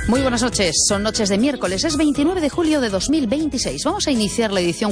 Muy buenas noches, son noches de miércoles, es 29 de julio de 2026. Vamos a iniciar la edición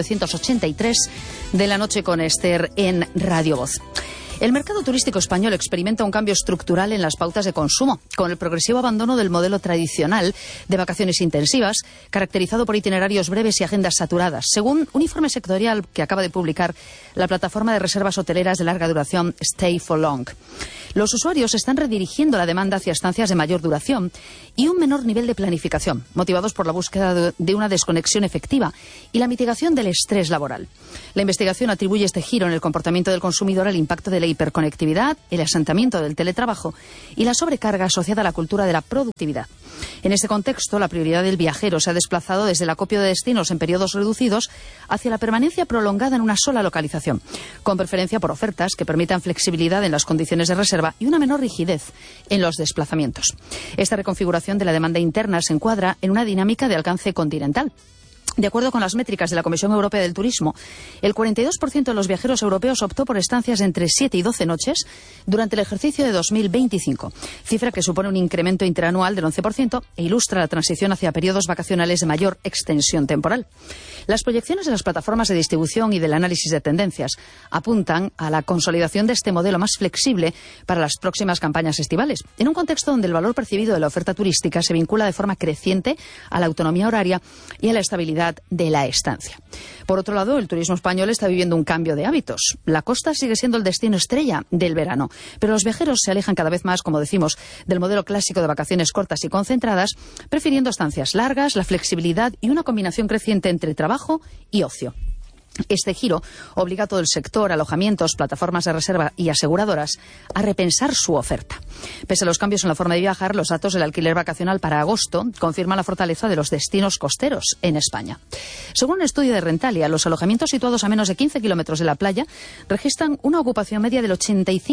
4983 de La Noche con Esther en Radio Voz. El mercado turístico español experimenta un cambio estructural en las pautas de consumo, con el progresivo abandono del modelo tradicional de vacaciones intensivas, caracterizado por itinerarios breves y agendas saturadas, según un informe sectorial que acaba de publicar la plataforma de reservas hoteleras de larga duración Stay for Long. Los usuarios están redirigiendo la demanda hacia estancias de mayor duración y un menor nivel de planificación, motivados por la búsqueda de una desconexión efectiva y la mitigación del estrés laboral. La investigación atribuye este giro en el comportamiento del consumidor al impacto de la hiperconectividad, el asentamiento del teletrabajo y la sobrecarga asociada a la cultura de la productividad. En este contexto, la prioridad del viajero se ha desplazado desde el acopio de destinos en periodos reducidos hacia la permanencia prolongada en una sola localización, con preferencia por ofertas que permitan flexibilidad en las condiciones de reserva y una menor rigidez en los desplazamientos. Esta reconfiguración de la demanda interna se encuadra en una dinámica de alcance continental. De acuerdo con las métricas de la Comisión Europea del Turismo, el 42% de los viajeros europeos optó por estancias de entre 7 y 12 noches durante el ejercicio de 2025, cifra que supone un incremento interanual del 11% e ilustra la transición hacia periodos vacacionales de mayor extensión temporal. Las proyecciones de las plataformas de distribución y del análisis de tendencias apuntan a la consolidación de este modelo más flexible para las próximas campañas estivales, en un contexto donde el valor percibido de la oferta turística se vincula de forma creciente a la autonomía horaria y a la estabilidad de la estancia. Por otro lado, el turismo español está viviendo un cambio de hábitos. La costa sigue siendo el destino estrella del verano, pero los viajeros se alejan cada vez más, como decimos, del modelo clásico de vacaciones cortas y concentradas, prefiriendo estancias largas, la flexibilidad y una combinación creciente entre trabajo y ocio. Este giro obliga a todo el sector, alojamientos, plataformas de reserva y aseguradoras a repensar su oferta. Pese a los cambios en la forma de viajar, los datos del alquiler vacacional para agosto confirman la fortaleza de los destinos costeros en España. Según un estudio de Rentalia, los alojamientos situados a menos de 15 kilómetros de la playa registran una ocupación media del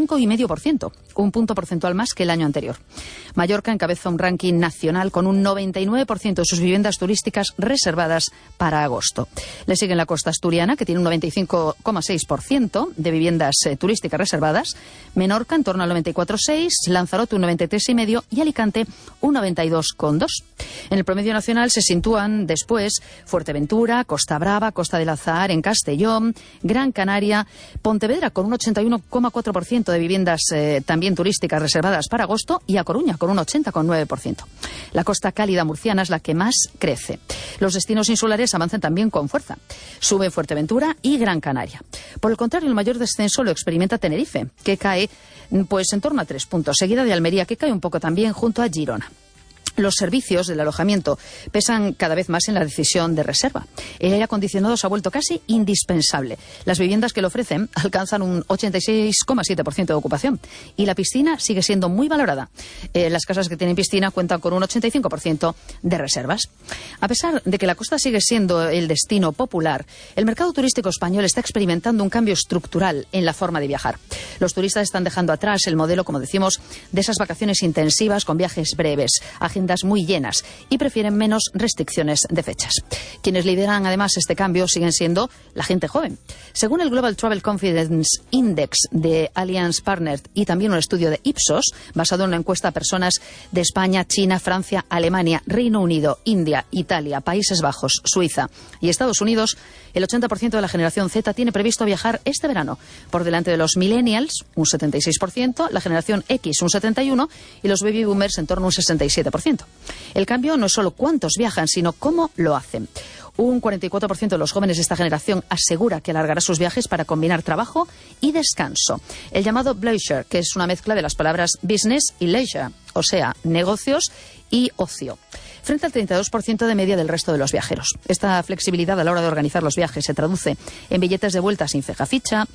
85,5%, un punto porcentual más que el año anterior. Mallorca encabeza un ranking nacional con un 99% de sus viviendas turísticas reservadas para agosto. Le siguen la costa asturiana, que tiene un 95,6% de viviendas turísticas reservadas, Menorca en torno al 94,6%, Lanzarote un 93,5% y Alicante un 92,2%. En el promedio nacional se sitúan después Fuerteventura, Costa Brava, Costa del Azahar, en Castellón, Gran Canaria, Pontevedra con un 81,4% de viviendas también turísticas reservadas para agosto y A Coruña con un 80,9%. La costa cálida murciana es la que más crece. Los destinos insulares avanzan también con fuerza. Sube Fuerteventura y Gran Canaria. Por el contrario, el mayor descenso lo experimenta Tenerife, que cae pues en torno a 3 puntos, seguida de Almería, que cae un poco también junto a Girona. Los servicios del alojamiento pesan cada vez más en la decisión de reserva. El aire acondicionado se ha vuelto casi indispensable. Las viviendas que lo ofrecen alcanzan un 86,7% de ocupación y la piscina sigue siendo muy valorada. Las casas que tienen piscina cuentan con un 85% de reservas. A pesar de que la costa sigue siendo el destino popular, el mercado turístico español está experimentando un cambio estructural en la forma de viajar. Los turistas están dejando atrás el modelo, como decimos, de esas vacaciones intensivas con viajes breves, agendas muy llenas y prefieren menos restricciones de fechas. Quienes lideran además este cambio siguen siendo la gente joven. Según el Global Travel Confidence Index de Allianz Partners y también un estudio de Ipsos, basado en una encuesta a personas de España, China, Francia, Alemania, Reino Unido, India, Italia, Países Bajos, Suiza y Estados Unidos, el 80% de la generación Z tiene previsto viajar este verano, por delante de los millennials, un 76%, la generación X, un 71%, y los baby boomers en torno a un 67%. El cambio no es solo cuántos viajan, sino cómo lo hacen. Un 44% de los jóvenes de esta generación asegura que alargará sus viajes para combinar trabajo y descanso. El llamado bleisure, que es una mezcla de las palabras business y leisure, o sea, negocios y ocio, frente al 32% de media del resto de los viajeros. Esta flexibilidad a la hora de organizar los viajes se traduce en billetes de vuelta sin fecha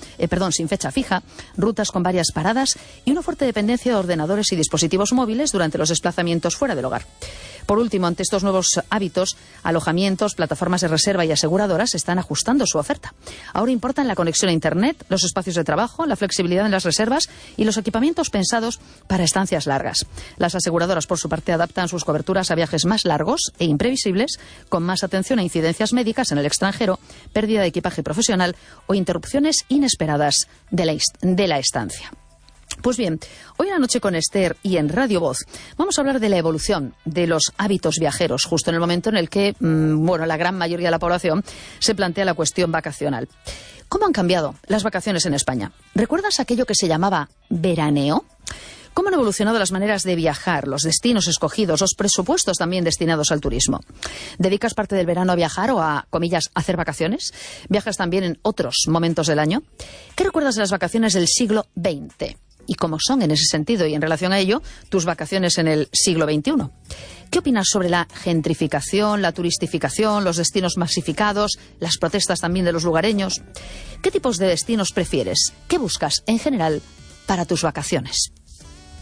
fija, rutas con varias paradas y una fuerte dependencia de ordenadores y dispositivos móviles durante los desplazamientos fuera del hogar. Por último, ante estos nuevos hábitos, alojamientos, plataformas de reserva y aseguradoras están ajustando su oferta. Ahora importan la conexión a Internet, los espacios de trabajo, la flexibilidad en las reservas y los equipamientos pensados para estancias largas. Las aseguradoras, por su parte, adaptan sus coberturas a viajes más largos e imprevisibles, con más atención a incidencias médicas en el extranjero, pérdida de equipaje profesional o interrupciones inesperadas de la estancia. Pues bien, hoy en La Noche con Esther y en Radio Voz vamos a hablar de la evolución de los hábitos viajeros, justo en el momento en el que, la gran mayoría de la población se plantea la cuestión vacacional. ¿Cómo han cambiado las vacaciones en España? ¿Recuerdas aquello que se llamaba veraneo? ¿Cómo han evolucionado las maneras de viajar, los destinos escogidos, los presupuestos también destinados al turismo? ¿Dedicas parte del verano a viajar o a, comillas, hacer vacaciones? ¿Viajas también en otros momentos del año? ¿Qué recuerdas de las vacaciones del siglo XX? ¿Y cómo son en ese sentido y en relación a ello tus vacaciones en el siglo XXI? ¿Qué opinas sobre la gentrificación, la turistificación, los destinos masificados, las protestas también de los lugareños? ¿Qué tipos de destinos prefieres? ¿Qué buscas en general para tus vacaciones?